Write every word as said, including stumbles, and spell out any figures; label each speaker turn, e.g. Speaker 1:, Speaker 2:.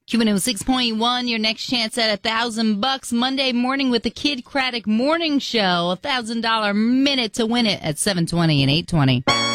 Speaker 1: Q one oh six point one, your next chance at a thousand bucks Monday morning with the Kid Craddock Morning Show. A thousand dollar minute to win it at seven twenty and eight twenty.